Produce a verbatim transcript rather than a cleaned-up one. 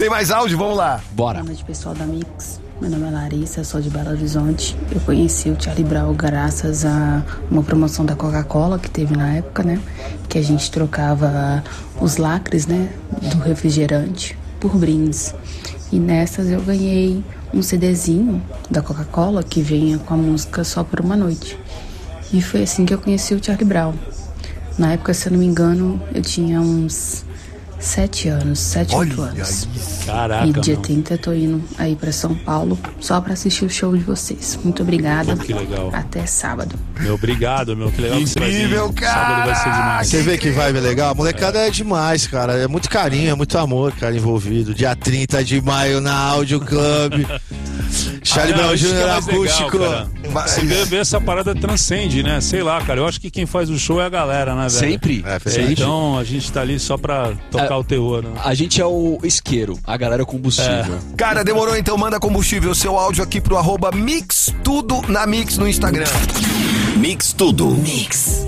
mais áudio? Vamos lá. Bora. Boa noite, pessoal da Mix. Meu nome é Larissa, sou de Belo Horizonte. Eu conheci o Charlie Brown graças a uma promoção da Coca-Cola que teve na época, né? Que a gente trocava os lacres, né? Do refrigerante por brindes. E nessas eu ganhei um CDzinho da Coca-Cola que vinha com a música Só por uma Noite. E foi assim que eu conheci o Charlie Brown. Na época, se eu não me engano, eu tinha uns sete anos, sete, oito anos. Caraca, e dia meu. trinta eu tô indo aí pra São Paulo só pra assistir o show de vocês. Muito obrigada. Pô, que legal. Até sábado. Meu, obrigado, meu. Que legal que você vai vir. Incrível, cara. Sábado vai ser demais. Você vê que vibe legal? A molecada é. é demais, cara. É muito carinho, é muito amor, cara, envolvido. Dia trinta de maio na Audio Club. Charlie Ah, não, Brown isso que é Júnior mais legal, acústico. cara. Você vê, vê essa parada transcende, né? Sei lá, cara. Eu acho que quem faz o show é a galera, né, velho? Sempre. É, É, sempre. então a gente tá ali só pra tocar É. o terror, né? A gente é o isqueiro, a galera é o combustível. Cara, demorou, então manda combustível, seu áudio aqui pro arroba Mix Tudo na Mix no Instagram. Mix Tudo. Mix.